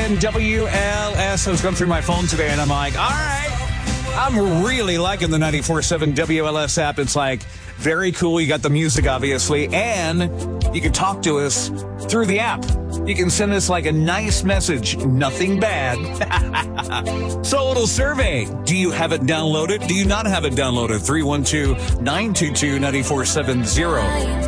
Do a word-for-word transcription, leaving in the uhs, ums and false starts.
seven W L S. I was going through my phone today, and I'm like, all right, I'm really liking the ninety-four seven W L S app. It's like very cool. You got the music, obviously, and you can talk to us through the app. You can send us like a nice message, nothing bad. So a little survey. Do you have it downloaded? Do you not have it downloaded? three one two, nine two two, nine four seven zero.